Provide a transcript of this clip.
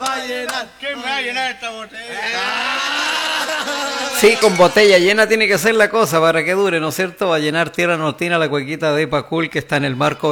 para llenar. ¿Quién me va a llenar esta botella? Sí, con botella llena tiene que ser la cosa para que dure, ¿no es cierto? Va a llenar Tierra Nortina la cuequita de Pacul que está en el marco